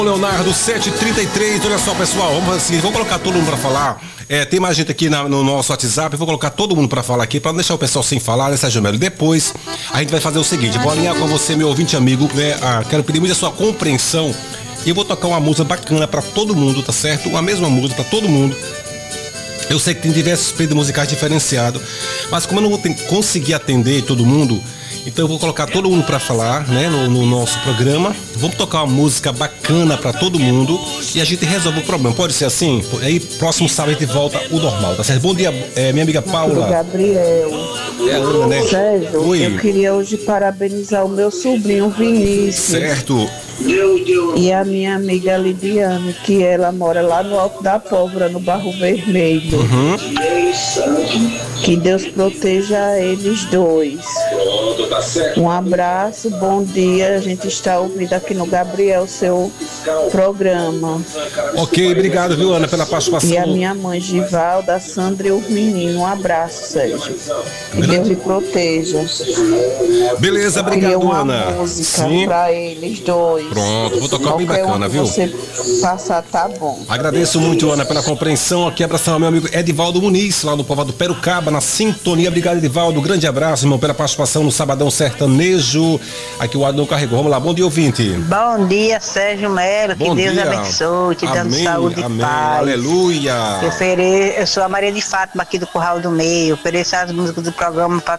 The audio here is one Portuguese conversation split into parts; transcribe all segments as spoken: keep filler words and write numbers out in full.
Leonardo, sete e trinta e três, olha só pessoal, vamos assim, vamos colocar todo mundo pra falar. É, tem mais gente aqui na, no nosso WhatsApp, vou colocar todo mundo pra falar aqui, pra não deixar o pessoal sem falar, né, Sérgio Melo? Depois a gente vai fazer o seguinte, vou alinhar com você, meu ouvinte amigo, né? Ah, quero pedir muito a sua compreensão e eu vou tocar uma música bacana pra todo mundo, tá certo? Uma mesma música pra todo mundo. Eu sei que tem diversos períodos musicais diferenciados, mas como eu não vou ter, conseguir atender todo mundo, então eu vou colocar todo mundo para falar, né, no, no nosso programa. Vamos tocar uma música bacana para todo mundo e a gente resolve o problema. Pode ser assim? Aí próximo sábado a gente volta o normal, tá certo? Bom dia, é, minha amiga Paula. Gabriel. É a Ana, né? Sérgio, Oi. Eu queria hoje parabenizar o meu sobrinho Vinícius. Certo. E a minha amiga Lidiane, que ela mora lá no Alto da Pólvora, no Barro Vermelho. Uhum. Que Deus proteja eles dois. Um abraço, bom dia. A gente está ouvindo aqui no Gabriel seu programa. Ok, obrigado, viu, Ana, pela participação. E a minha mãe Givalda, a Sandra e os meninos. Um abraço, Sérgio. Que Deus lhe proteja. Beleza, obrigado, Queria uma Ana. música Sim. para eles dois. Pronto, vou tocar bem Qualquer bacana, um que viu? você passar, tá bom. Agradeço muito, Ana, pela compreensão. Aqui, abração ao meu amigo Edivaldo Muniz, lá no povoado Perucaba, na sintonia. Obrigado, Edivaldo. Grande abraço, irmão, pela participação no Sabadão Sertanejo. Aqui o Adão carregou. Vamos lá, bom dia, ouvinte. Bom dia, Sérgio Melo. Que Bom Deus dia. abençoe, te dando Amém, saúde amém. e paz. Aleluia. Eu, ofere... eu sou a Maria de Fátima, aqui do Curral do Meio. Ofereço as músicas do programa para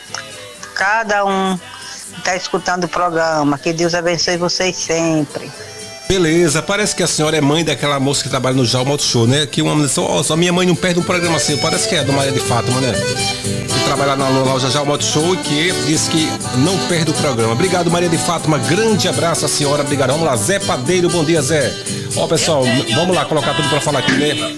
cada um que está escutando o programa. Que Deus abençoe vocês sempre. Beleza, parece que a senhora é mãe daquela moça que trabalha no Jalmo Auto Show, né? Que uma disse, ó, oh, minha mãe não perde um programa seu. Parece que é do Maria de Fátima, né? Que trabalha na loja Jalmo Auto Show e que diz que não perde o programa. Obrigado, Maria de Fátima. Grande abraço à senhora. Obrigado. Vamos lá, Zé Padeiro. Bom dia, Zé. Ó, pessoal, vamos lá colocar tudo pra falar aqui, né?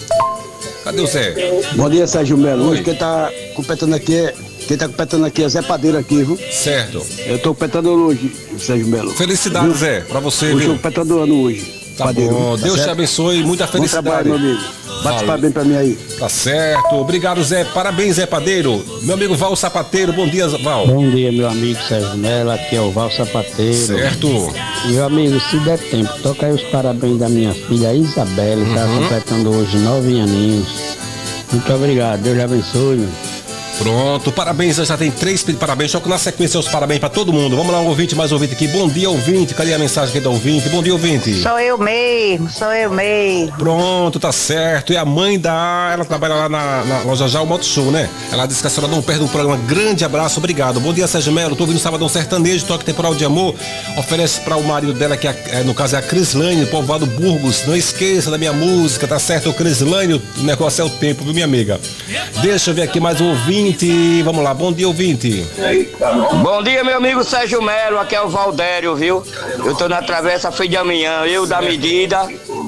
Cadê o Zé? Bom dia, Sérgio Melo. Hoje Oi. quem tá completando aqui é. Quem tá completando aqui é Zé Padeiro aqui, viu? Certo. Eu tô completando hoje, Sérgio Melo. Felicidades, Viu? Zé, pra você, Hoje eu viu? tô completando ano hoje. Tá Padeiro, bom, tá Deus te certo? abençoe, muita Bom felicidade. trabalho, meu amigo. Bate Valeu. parabéns pra mim aí. Tá certo, obrigado, Zé. Parabéns, Zé Padeiro. Meu amigo Val Sapateiro, bom dia, Val. Bom dia, meu amigo Sérgio Melo, aqui é o Val Sapateiro. Certo. Meu amigo, se der tempo, toca aí os parabéns da minha filha Isabela, que está Uhum. completando hoje nove aninhos. Muito obrigado, Deus lhe abençoe. Meu. Pronto, parabéns, já tem três pedidos de parabéns, só que na sequência os parabéns pra todo mundo. Vamos lá, um ouvinte, mais um ouvinte aqui. Bom dia, ouvinte. Cadê a mensagem aqui do ouvinte? Bom dia, ouvinte. Sou eu mesmo, sou eu mesmo. Pronto, tá certo. E a mãe da... Ela trabalha lá na, na loja Já, o Moto Show, né? Ela disse que a senhora não perde um programa. Grande abraço, obrigado. Bom dia, Sérgio Melo. Tô ouvindo Sabadão Sertanejo, toque temporal de amor. Oferece para o marido dela, que é, é, no caso é a Crislane, povoado Burgos. Não esqueça da minha música, tá certo? O Crislane, o negócio é o tempo, viu, minha amiga? Deixa eu ver aqui mais um ouvinte. Vamos lá, bom dia, ouvinte. Bom dia, meu amigo Sérgio Melo, aqui é o Valdério, viu? Eu tô na Travessa Fim de Amanhã, eu da Medida,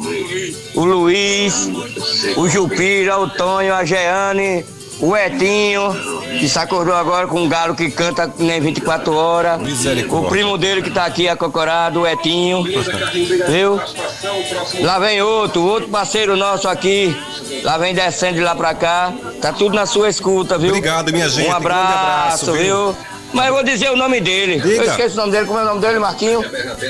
o Luiz, o Jupira, o Tonho, a Jeane, o Etinho, que se acordou agora com um galo que canta nem vinte e quatro horas. Misericórdia. O primo dele que tá aqui acocorado, o Etinho, viu? Lá vem outro, outro parceiro nosso aqui, lá vem descendo de lá pra cá, tá tudo na sua escuta, viu? Obrigado, minha gente. Um abraço, Grande abraço, viu? viu? Mas eu vou dizer o nome dele. Diga. Eu esqueço o nome dele, como é o nome dele, Marquinho?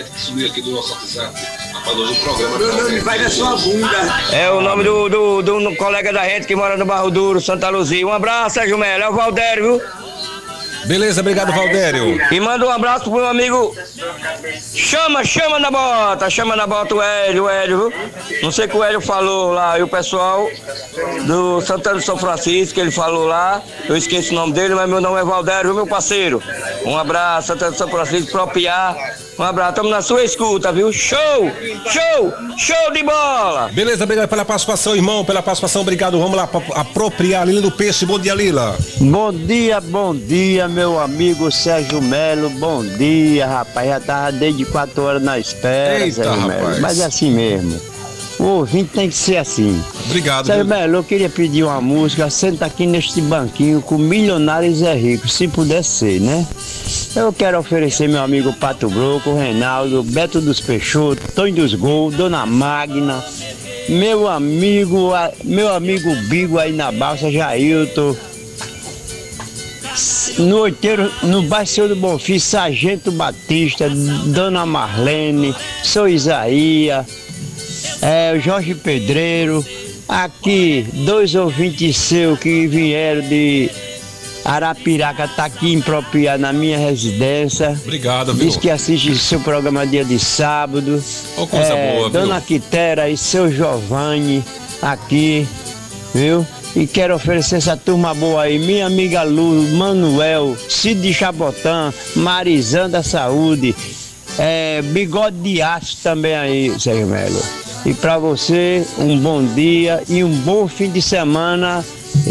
É o nome do, do, do colega da gente que mora no Barro Duro, Santa Luzia. Um abraço, Sérgio Melo. É o Valdério, viu? Beleza, obrigado, Valdério. E manda um abraço pro meu amigo. Chama, chama na bota, chama na bota o Hélio, o Hélio, viu? Não sei o que o Hélio falou lá, e o pessoal do Santana de São Francisco, que ele falou lá, eu esqueço o nome dele, mas meu nome é Valdério, viu, meu parceiro? Um abraço, Santana de São Francisco, Propiar. Um abraço, estamos na sua escuta, viu? Show, show, show de bola! Beleza, obrigado pela participação, irmão, pela participação, obrigado. Vamos lá, pra- apropriar a Lila do Peixe. Bom dia, Lila. Bom dia, bom dia, meu amigo Sérgio Melo. Bom dia, rapaz. Já tava desde quatro horas na espera, Eita, Sérgio rapaz. Melo. Mas é assim mesmo. O ouvinte tem que ser assim. Obrigado. Sérgio viu? Melo, eu queria pedir uma música. Senta aqui neste banquinho com Milionários é Rico, se puder ser, né? Eu quero oferecer meu amigo Pato Broco, Reinaldo, Beto dos Peixotos, Tonho dos Gols, Dona Magna, meu amigo, a- meu amigo Bigo aí na balsa, Jailton. no oiteiro, no bairro do Bonfim, Sargento Batista, Dona Marlene, Sou Isaías, é, Jorge Pedreiro, aqui, dois ouvintes seus que vieram de Arapiraca, tá aqui impropriado na minha residência. Obrigado, viu? Diz que assiste seu programa dia de sábado. Oh, coisa é, boa, Dona viu? Quitera e seu Giovanni aqui, viu? E quero oferecer essa turma boa aí, minha amiga Lu, Manuel, Cid de Chabotã, Marizanda Saúde, é, Bigode de Aço também aí, Sérgio Melo. E pra você, um bom dia e um bom fim de semana.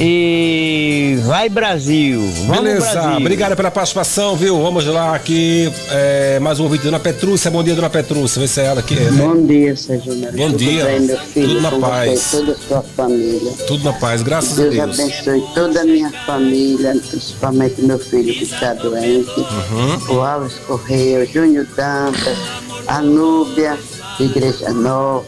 E vai Brasil! Vamos Beleza, Brasil. Obrigado pela participação, viu? Vamos lá aqui, é, mais um ouvinte, Dona Petrúcia. Bom dia, Dona Petrúcia. Vê se é ela aqui. Né? Bom dia, Sérgio Melo. Bom Tudo dia. bem, meu filho? Tudo na Com paz. Você, toda a sua família. Tudo na paz, graças Deus a Deus. abençoe toda a minha família, principalmente meu filho que está doente, Uhum. o Alves Correia, o Júnior Dantas, a Núbia, Igreja Nova,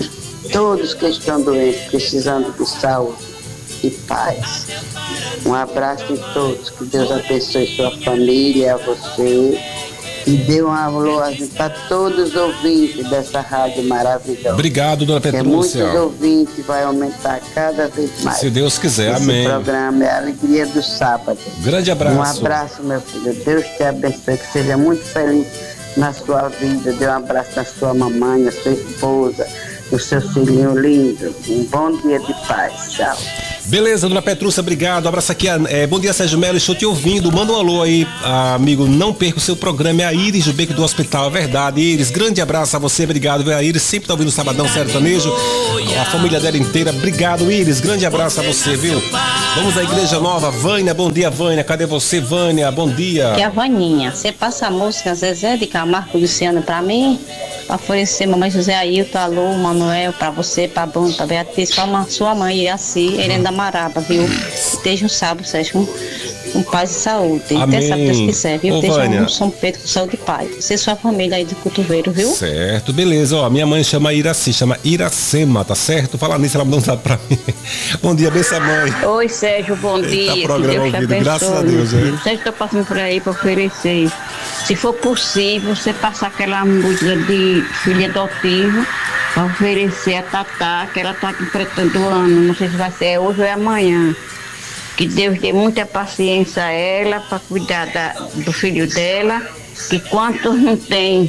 todos que estão doentes, precisando de saúde e paz. Um abraço em todos, que Deus abençoe sua família, a você, e dê um alô para todos os ouvintes dessa rádio maravilhosa. Obrigado, Dona Porque Petrúcia. muitos ouvintes, vai aumentar cada vez mais. Se Deus quiser, Esse amém. programa é a alegria do sábado. Grande abraço. Um abraço, meu filho. Deus te abençoe, que seja muito feliz na sua vida. Dê um abraço na sua mamãe, na sua esposa, no seu filhinho lindo. Um bom dia de paz. Tchau. Beleza, Dona Petrúcia, obrigado. Abraço aqui. É, bom dia, Sérgio Melo. Estou te ouvindo. Manda um alô aí, amigo. Não perca o seu programa. É a Iris do Beco do Hospital. É verdade, Iris. Grande abraço a você. Obrigado, viu? A Iris sempre tá ouvindo o Sabadão Sertanejo. A família dela inteira. Obrigado, Iris. Grande abraço a você, viu? Vamos à Igreja Nova. Vânia, bom dia, Vânia. Cadê você, Vânia? Bom dia. Que é a Vaninha. Você passa a música Zezé de Camargo Luciano pra mim, pra oferecer mamãe José Ailton, alô, Manuel, pra você, pra Bruno, pra Beatriz, pra sua mãe e assim, Helena da Maraba, viu? Esteja um sábado, Sérgio, com, com paz e saúde. Amém. Até sábado, Deus quiser, viu? Ô, Esteja Vânia. um São Pedro com saúde e paz. Você e sua família aí do Cotovelo, viu? Certo, beleza. Ó, minha mãe chama Iraci, chama Iracema, tá certo? Fala nisso, ela mandou um zap pra mim. Bom dia, benção, mãe. Oi, Sérgio, bom Eita, dia. programa Que Deus te ouvido, abençoe, graças a meu Deus, filho. hein? Sérgio, tô passando por aí pra oferecer. Se for possível, você passar aquela música de filho adotivo pra oferecer a Tatá, que ela tá completando o ano. Não sei se vai ser hoje ou é amanhã. Que Deus dê muita paciência a ela para cuidar da, do filho dela. Que quantos não tem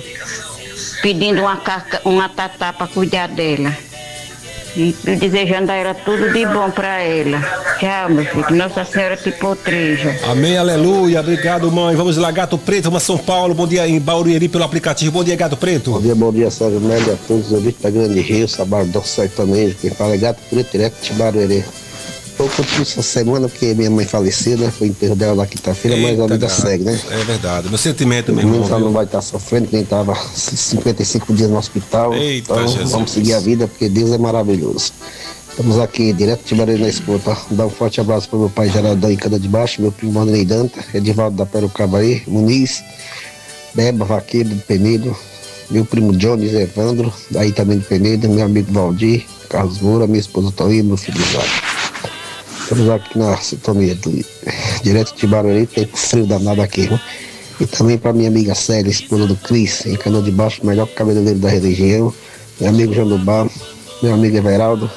pedindo uma, caca, uma Tatá para cuidar dela. E desejando a ela tudo de bom para ela. Tchau, meu filho. Que Nossa Senhora te proteja. Amém, aleluia. Obrigado, mãe. Vamos lá, Gato Preto, vamos a São Paulo. Bom dia em Barueri pelo aplicativo. Bom dia, Gato Preto. Bom dia, bom dia, Sérgio Melo, a todos os ouvintes da Grande Rio, Sabadão Sertanejo. Quem fala é Gato Preto, direto de Barueri. Tô curtindo essa semana porque minha mãe faleceu, né? Foi o enterro dela na quinta-feira, mas a Eita, vida gato. segue, né? É verdade. Meu sentimento, meu Pelo menos irmão. ela não viu? vai estar sofrendo, quem estava cinquenta e cinco dias no hospital. Eita, então Jesus. vamos seguir a vida porque Deus é maravilhoso. Estamos aqui direto de Barueri na escuta. Dar um forte abraço para meu pai Geraldão em Cana de Baixo, meu primo Andrei Danta, Edivaldo da Perucaba aí, Muniz, Beba Vaqueiro de Penedo, meu primo Jones Evandro, aí também de Penedo, meu amigo Valdir, Carlos Moura, minha esposa Toí, meu filho Jorge. Estamos aqui na sintonia do, direto de Barueri, tempo frio danado aqui, né? E também para minha amiga Célia, esposa do Cris, em Cana de Baixo, o melhor cabeleireiro da região, meu amigo João do Bar, meu amigo Everaldo,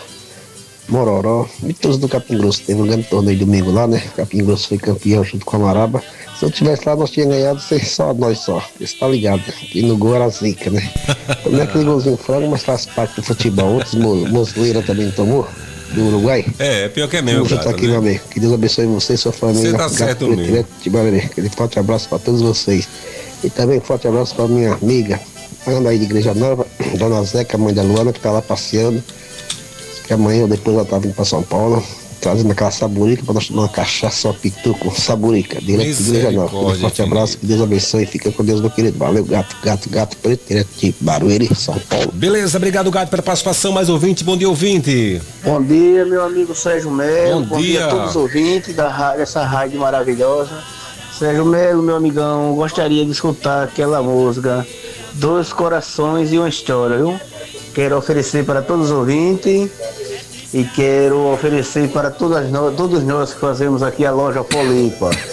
Mororó e todos do Capim Grosso. Teve um grande torneio domingo lá, né? Capim Grosso foi campeão junto com a Maraba. Se eu tivesse lá, nós tínhamos ganhado sem só nós só. Você tá ligado, né? E no gol era zica, né? Também aquele golzinho frango, mas faz parte do futebol. Outros mo mozoeira também tomou, do Uruguai. É, pior que é mesmo, Você cara, tá aqui, né? meu amigo. Que Deus abençoe você e sua família. Você tá certo Preto, mesmo. direto de Barueri. Aquele forte abraço para todos vocês. E também um forte abraço para minha amiga, Ana aí de Igreja Nova, Dona Zeca, mãe da Luana, que tá lá passeando. Que amanhã ou depois ela tá vindo para São Paulo, trazendo aquela saburica para nós tomar uma cachaça, uma pitu com saburica, direto de Igreja Nova. Um forte abraço, que Deus abençoe e fica com Deus, meu querido. Valeu, gato, gato, gato preto, direto de Barueri, São Paulo. Beleza, obrigado, Gato, pela participação. Mais ouvinte, bom dia, ouvinte. Bom dia, meu amigo Sérgio Melo. Bom Bom dia dia. a todos os ouvintes da rádio, essa rádio maravilhosa. Sérgio Melo, meu amigão, gostaria de escutar aquela música Dois Corações e uma História, viu? Quero oferecer para todos os ouvintes e quero oferecer para todas nós, todos nós que fazemos aqui a loja Polipa.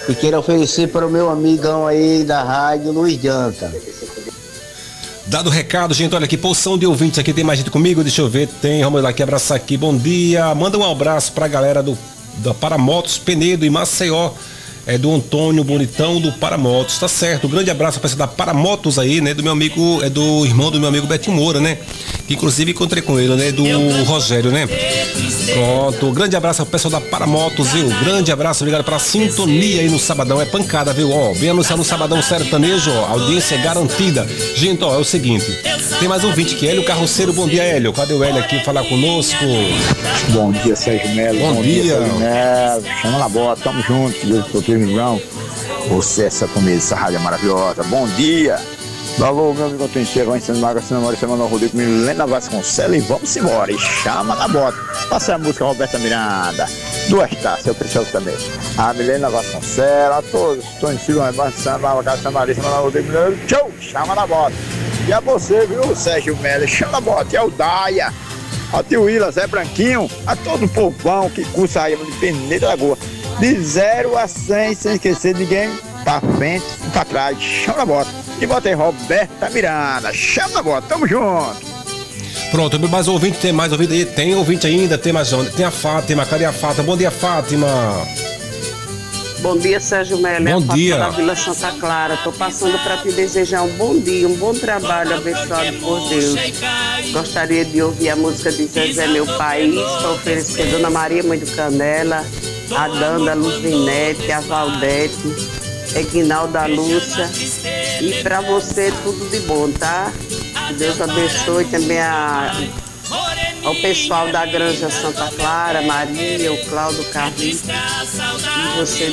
e quero oferecer para o meu amigão aí da rádio, Luiz Janta. Dado o recado, gente, olha aqui, porção de ouvintes aqui, tem mais gente comigo, deixa eu ver, tem, vamos lá aqui, abraçar aqui, bom dia, manda um abraço pra galera do, da Paramotos Penedo e Maceió, é do Antônio Bonitão do Paramotos, tá certo, um grande abraço pra pessoa da Paramotos aí, né, do meu amigo, é do irmão do meu amigo Betinho Moura, né, que inclusive encontrei com ele, né, do Rogério, né. Pronto, grande abraço ao pessoal da Paramotos, viu? Grande abraço, obrigado pela sintonia aí no sabadão, é pancada, viu? Ó, vem anunciar no sabadão sertanejo, ó, audiência é garantida. Gente, ó, é o seguinte, tem mais um ouvinte que é Hélio Carroceiro, bom dia, Hélio. Cadê o Hélio aqui falar conosco? Bom dia, Sérgio Melo. Bom, bom dia. dia Sérgio Melo. Chama na bota, tamo junto, Deus do Teu Você, essa família, essa rádio é maravilhosa. Bom dia. Alô, meu amigo Antônio Chega, vai ensinando Maga, Sena Maurício, Manuel Rodrigo, Milena Vasconcelos e vamos embora. E chama na bota. Passa a música Roberta Miranda, duas taças, eu preciso também. A Milena Vasconcelos, a todos, Antônio Chega, vai ensinando Maga, Sena Maurício, Manuel Rodrigo, Milena, tchau, chama na bota. E a você, viu, Sérgio Melo, chama na bota. E a Udaia, a tio Willa, Zé Branquinho, a todo o povão que cursa aí de Penedo da Lagoa. De zero a cem, sem esquecer de ninguém, pra frente e pra trás, chama na bota. E bota aí Roberta Miranda, chama na bota, tamo junto. Pronto, mais ouvinte, tem mais ouvinte aí, tem ouvinte ainda, tem mais onde? Tem a Fátima, cadê a Fátima? Bom dia, Fátima. Bom dia, Sérgio Melo. Bom é a dia. da Vila Santa Clara. Tô passando para te desejar um bom dia, um bom trabalho abençoado por Deus. Gostaria de ouvir a música de Zezé Meu País, para oferecer a Dona Maria Mãe do Canela, a Danda, a Luzinete, a Valdete, Eguinalda Lúcia, e para você tudo de bom, tá? Que Deus abençoe também a, ao pessoal da Granja Santa Clara, Maria, o Cláudio Carlinhos, e você